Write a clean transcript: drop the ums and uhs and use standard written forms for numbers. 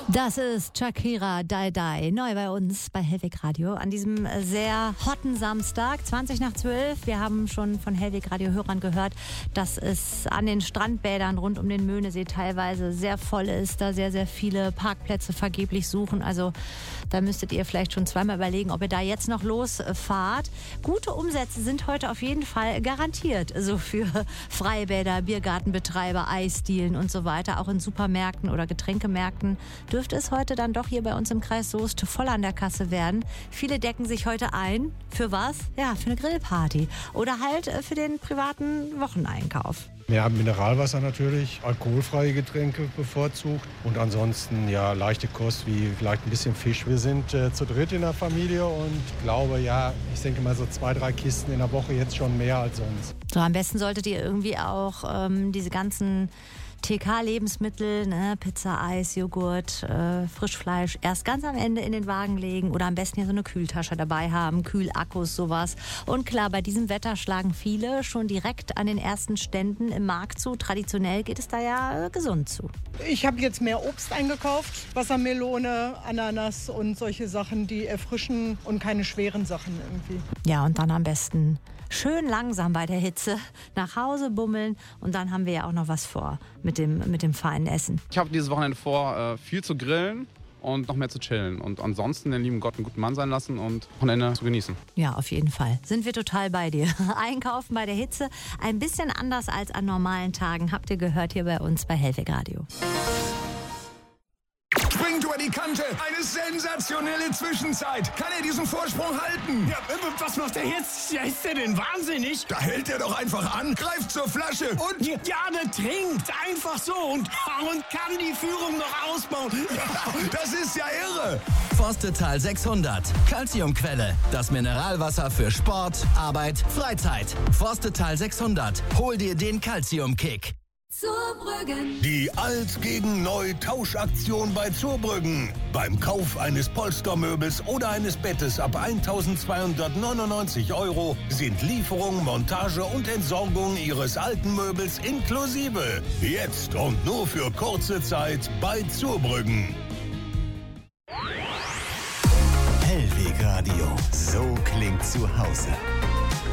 Das ist Shakira Die Die, neu bei uns bei Hellweg Radio an diesem sehr hotten Samstag, 11:20. Wir haben schon von Hellweg Radio-Hörern gehört, dass es an den Strandbädern rund um den Möhnesee teilweise sehr voll ist, da sehr, sehr viele Parkplätze vergeblich suchen. Also da müsstet ihr vielleicht schon zweimal überlegen, ob ihr da jetzt noch losfahrt. Gute Umsätze sind heute auf jeden Fall garantiert, so für Freibäder, Biergartenbetreiber, Eisdielen und so weiter. Auch in Supermärkten oder Getränkemärkten dürfte es heute dann doch hier bei uns im Kreis Soest voll an der Kasse werden. Viele decken sich heute ein. Für was? Ja, für eine Grillparty. Oder halt für den privaten Wocheneinkauf. Ja, Mineralwasser natürlich, alkoholfreie Getränke bevorzugt und ansonsten ja leichte Kost wie vielleicht ein bisschen Fisch. Wir sind zu dritt in der Familie und glaube, ja, ich denke mal so 2-3 Kisten in der Woche jetzt schon mehr als sonst. So, am besten solltet ihr irgendwie auch diese ganzen TK-Lebensmittel, ne, Pizza, Eis, Joghurt, Frischfleisch erst ganz am Ende in den Wagen legen oder am besten hier so eine Kühltasche dabei haben, Kühlakkus, sowas. Und klar, bei diesem Wetter schlagen viele schon direkt an den ersten Ständen im Markt zu. Traditionell geht es da ja gesund zu. Ich habe jetzt mehr Obst eingekauft, Wassermelone, Ananas und solche Sachen, die erfrischen und keine schweren Sachen irgendwie. Ja, und dann am besten schön langsam bei der Hitze nach Hause bummeln und dann haben wir ja auch noch was vor mit dem feinen Essen. Ich habe dieses Wochenende vor, viel zu grillen und noch mehr zu chillen und ansonsten den lieben Gott einen guten Mann sein lassen und Wochenende zu genießen. Ja, auf jeden Fall. Sind wir total bei dir. Einkaufen bei der Hitze, ein bisschen anders als an normalen Tagen, habt ihr gehört hier bei uns bei Hellweg Radio. Springt über die Kante. Eine sensationelle Zwischenzeit. Kann er diesen Vorsprung halten? Ja, was macht er jetzt? Ja, ist der denn wahnsinnig? Da hält er doch einfach an, greift zur Flasche und... Ja, der trinkt einfach so und kann die Führung noch ausbauen. Das ist ja irre. Forstetal 600. Calciumquelle. Das Mineralwasser für Sport, Arbeit, Freizeit. Forstetal 600. Hol dir den Calcium-Kick. Zurbrüggen. Die Alt gegen Neu Tauschaktion bei Zurbrüggen. Beim Kauf eines Polstermöbels oder eines Bettes ab 1.299 € sind Lieferung, Montage und Entsorgung Ihres alten Möbels inklusive. Jetzt und nur für kurze Zeit bei Zurbrüggen. Hellweg Radio. So klingt zu Hause.